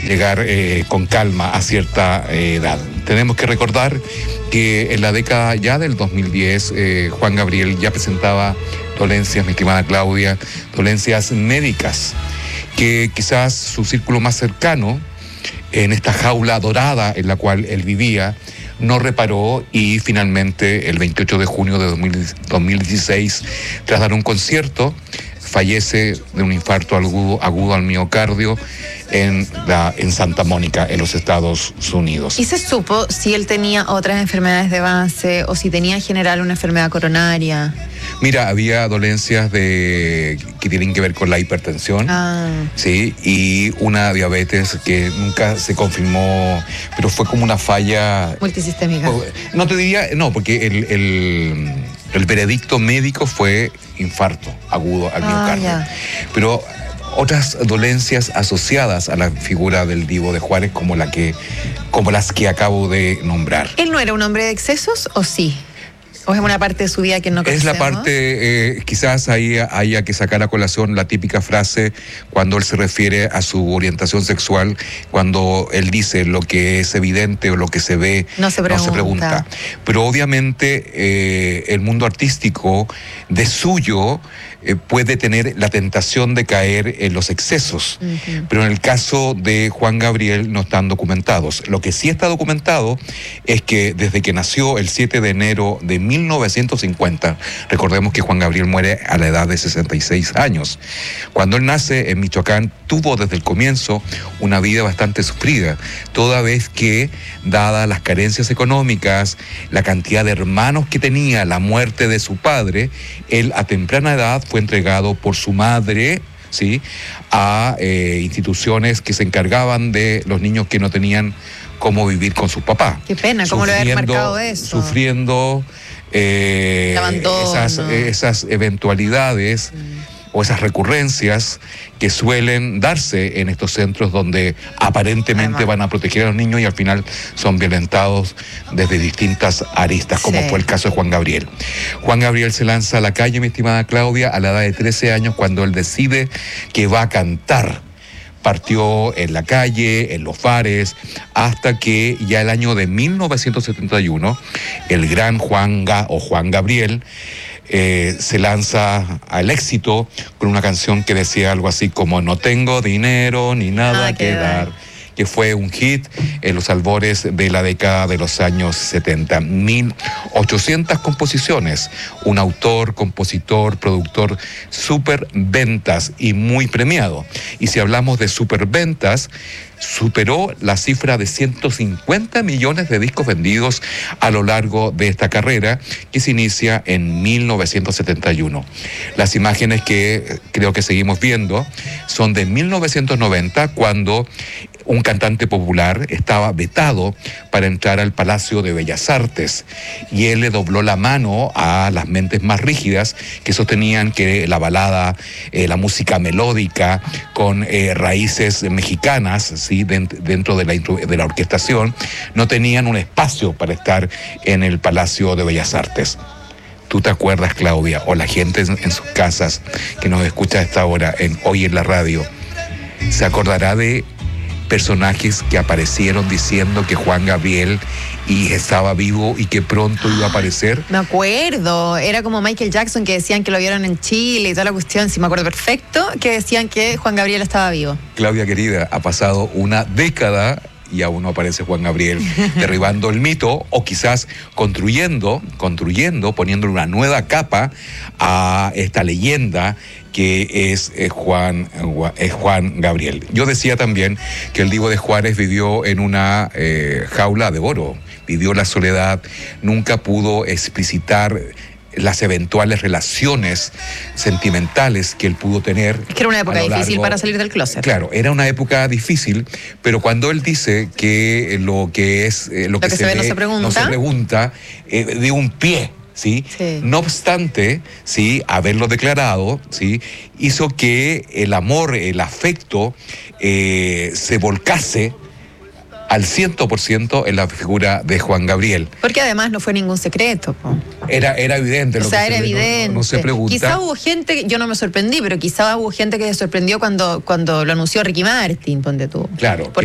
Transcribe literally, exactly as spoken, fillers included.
llegar eh, con calma a cierta eh, edad. Tenemos que recordar que en la década ya del dos mil diez, eh, Juan Gabriel ya presentaba dolencias, mi estimada Claudia, dolencias médicas, que quizás su círculo más cercano, en esta jaula dorada en la cual él vivía, no reparó, y finalmente el veintiocho de junio de dos mil dieciséis, tras dar un concierto, fallece de un infarto agudo, agudo al miocardio en, la, en Santa Mónica, en los Estados Unidos. ¿Y se supo si él tenía otras enfermedades de base o si tenía en general una enfermedad coronaria? Mira, había dolencias de, que tienen que ver con la hipertensión, ah. ¿sí? Y una diabetes que nunca se confirmó, pero fue como una falla... multisistémica. No te diría, no, porque el, el, el veredicto médico fue infarto agudo al miocardio. Ah, pero otras dolencias asociadas a la figura del Divo de Juárez, como, la que, como las que acabo de nombrar. ¿Él no era un hombre de excesos o sí? ¿O es una parte de su vida que no conocemos? Es la parte, eh, quizás ahí haya que sacar a colación la típica frase cuando él se refiere a su orientación sexual, cuando él dice lo que es evidente o lo que se ve, no se pregunta. No se pregunta. Pero obviamente eh, el mundo artístico de suyo eh, puede tener la tentación de caer en los excesos. Uh-huh. Pero en el caso de Juan Gabriel no están documentados. Lo que sí está documentado es que desde que nació el siete de enero de mil novecientos cincuenta, recordemos que Juan Gabriel muere a la edad de sesenta y seis años. Cuando él nace en Michoacán, tuvo desde el comienzo una vida bastante sufrida, toda vez que, dadas las carencias económicas, la cantidad de hermanos que tenía, la muerte de su padre, él a temprana edad fue entregado por su madre, ¿sí?, a eh, instituciones que se encargaban de los niños que no tenían cómo vivir con sus papás. Qué pena, cómo lo haber marcado eso. Sufriendo eh, esas, esas eventualidades mm. o esas recurrencias que suelen darse en estos centros donde aparentemente Además. van a proteger a los niños y al final son violentados desde distintas aristas, como sí. fue el caso de Juan Gabriel. Juan Gabriel se lanza a la calle, mi estimada Claudia, a la edad de trece años, cuando él decide que va a cantar. Partió en la calle, en los bares, hasta que ya el año de mil novecientos setenta y uno, el gran Juan Ga, o Juan Gabriel, eh, se lanza al éxito con una canción que decía algo así como "No tengo dinero ni nada ah, que dar", que fue un hit en los albores de la década de los años setenta. mil ochocientas composiciones, un autor, compositor, productor, superventas y muy premiado. Y si hablamos de superventas, superó la cifra de ciento cincuenta millones de discos vendidos a lo largo de esta carrera, que se inicia en mil novecientos setenta y uno. Las imágenes que creo que seguimos viendo son de mil novecientos noventa, cuando un cantante popular estaba vetado para entrar al Palacio de Bellas Artes, y él le dobló la mano a las mentes más rígidas que sostenían que la balada, eh, la música melódica con eh, raíces mexicanas, ¿sí?, dentro de la, de la orquestación, no tenían un espacio para estar en el Palacio de Bellas Artes. ¿Tú te acuerdas, Claudia, o la gente en, en sus casas que nos escucha a esta hora, en, hoy en la radio, se acordará de personajes que aparecieron diciendo que Juan Gabriel y estaba vivo y que pronto iba a aparecer? Me acuerdo, era como Michael Jackson, que decían que lo vieron en Chile y toda la cuestión, sí me acuerdo perfecto, que decían que Juan Gabriel estaba vivo. Claudia querida, ha pasado una década y aún no aparece Juan Gabriel, derribando el mito, o quizás construyendo, construyendo, poniéndole una nueva capa a esta leyenda que es eh, Juan, eh, Juan Gabriel. Yo decía también que el Divo de Juárez vivió en una eh, jaula de oro, vivió la soledad, nunca pudo explicitar las eventuales relaciones sentimentales que él pudo tener. Es que era una época difícil para salir del closet. Claro, era una época difícil, pero cuando él dice que lo que es eh, lo, lo que, que se, se ve, ve no se pregunta, no se pregunta eh, de un pie. ¿Sí? Sí. No obstante, ¿sí?, haberlo declarado, ¿sí?, hizo que el amor, el afecto eh, se volcase al cien por ciento en la figura de Juan Gabriel. Porque además no fue ningún secreto, po. Era, era evidente. Lo o sea, que era se evidente. No, no se pregunta. Quizá hubo gente, yo no me sorprendí, pero quizá hubo gente que se sorprendió cuando, cuando lo anunció Ricky Martin, ponte tú. Claro.